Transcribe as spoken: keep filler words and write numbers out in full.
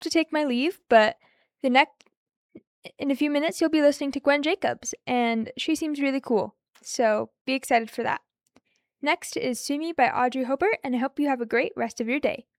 to take my leave, but the next in a few minutes you'll be listening to Gwen Jacobs, and she seems really cool. So be excited for that. Next is Sue Me by Audrey Hobart, and I hope you have a great rest of your day.